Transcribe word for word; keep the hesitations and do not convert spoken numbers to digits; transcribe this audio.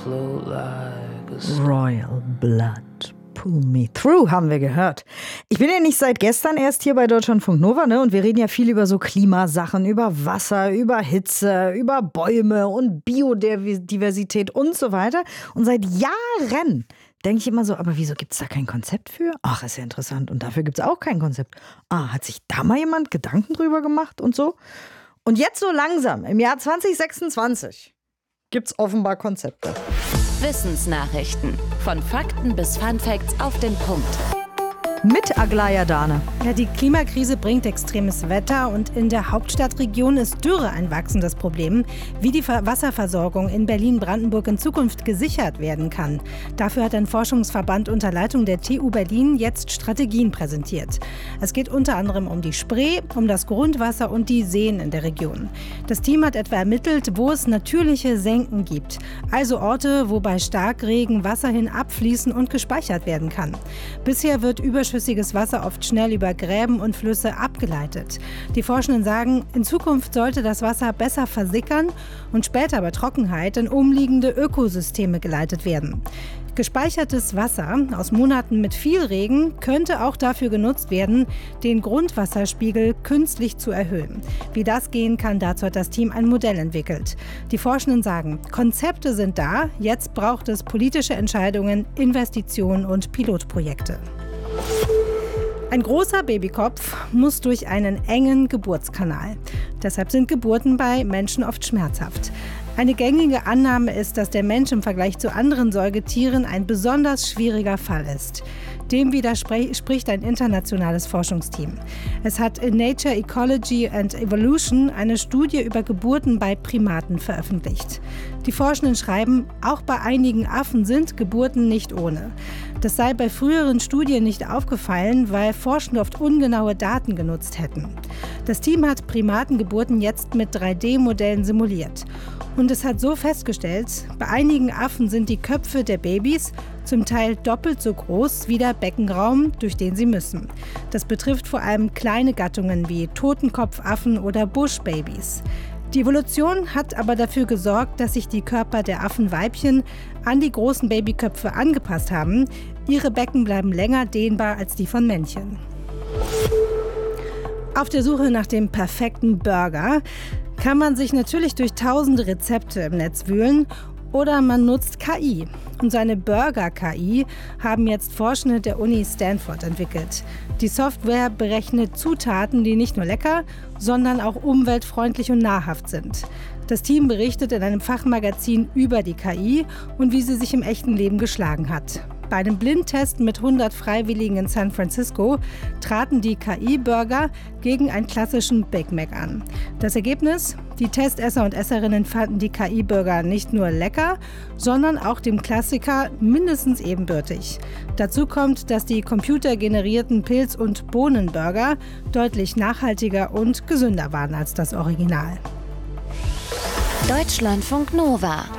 float like a star. Royal Blood, Pull Me Through haben wir gehört. Ich bin ja nicht seit gestern erst hier bei Deutschlandfunk Nova, ne? Und wir reden ja viel über so Klimasachen, über Wasser, über Hitze, über Bäume und Biodiversität und so weiter. Und seit Jahren denke ich immer so, aber wieso gibt es da kein Konzept für? Ach, ist ja interessant. Und dafür gibt es auch kein Konzept. Ah, hat sich da mal jemand Gedanken drüber gemacht und so? Und jetzt so langsam, im Jahr zwanzig sechsundzwanzig, gibt es offenbar Konzepte. Wissensnachrichten. Von Fakten bis Funfacts auf den Punkt. Mit Aglaya Dane. Ja, die Klimakrise bringt extremes Wetter und in der Hauptstadtregion ist Dürre ein wachsendes Problem. Wie die Wasserversorgung in Berlin-Brandenburg in Zukunft gesichert werden kann. Dafür hat ein Forschungsverband unter Leitung der T U Berlin jetzt Strategien präsentiert. Es geht unter anderem um die Spree, um das Grundwasser und die Seen in der Region. Das Team hat etwa ermittelt, wo es natürliche Senken gibt. Also Orte, wo bei Starkregen Wasser hin abfließen und gespeichert werden kann. Bisher wird überschüssiges Wasser oft schnell über Gräben und Flüsse abgeleitet. Die Forschenden sagen, in Zukunft sollte das Wasser besser versickern und später bei Trockenheit in umliegende Ökosysteme geleitet werden. Gespeichertes Wasser aus Monaten mit viel Regen könnte auch dafür genutzt werden, den Grundwasserspiegel künstlich zu erhöhen. Wie das gehen kann, dazu hat das Team ein Modell entwickelt. Die Forschenden sagen, Konzepte sind da, jetzt braucht es politische Entscheidungen, Investitionen und Pilotprojekte. Ein großer Babykopf muss durch einen engen Geburtskanal. Deshalb sind Geburten bei Menschen oft schmerzhaft. Eine gängige Annahme ist, dass der Mensch im Vergleich zu anderen Säugetieren ein besonders schwieriger Fall ist. Dem widerspricht ein internationales Forschungsteam. Es hat in Nature Ecology and Evolution eine Studie über Geburten bei Primaten veröffentlicht. Die Forschenden schreiben, auch bei einigen Affen sind Geburten nicht ohne. Das sei bei früheren Studien nicht aufgefallen, weil Forschende oft ungenaue Daten genutzt hätten. Das Team hat Primatengeburten jetzt mit drei D Modellen simuliert. Und es hat so festgestellt, bei einigen Affen sind die Köpfe der Babys zum Teil doppelt so groß wie der Beckenraum, durch den sie müssen. Das betrifft vor allem kleine Gattungen wie Totenkopfaffen oder Buschbabys. Die Evolution hat aber dafür gesorgt, dass sich die Körper der Affenweibchen an die großen Babyköpfe angepasst haben. Ihre Becken bleiben länger dehnbar als die von Männchen. Auf der Suche nach dem perfekten Burger kann man sich natürlich durch tausende Rezepte im Netz wühlen oder man nutzt K I. Und so eine Burger-K I haben jetzt Forschende der Uni Stanford entwickelt. Die Software berechnet Zutaten, die nicht nur lecker, sondern auch umweltfreundlich und nahrhaft sind. Das Team berichtet in einem Fachmagazin über die K I und wie sie sich im echten Leben geschlagen hat. Bei einem Blindtest mit hundert Freiwilligen in San Francisco traten die K I-Burger gegen einen klassischen Big Mac an. Das Ergebnis? Die Testesser und Esserinnen fanden die K I-Burger nicht nur lecker, sondern auch dem Klassiker mindestens ebenbürtig. Dazu kommt, dass die computergenerierten Pilz- und Bohnenburger deutlich nachhaltiger und gesünder waren als das Original. Deutschlandfunk Nova.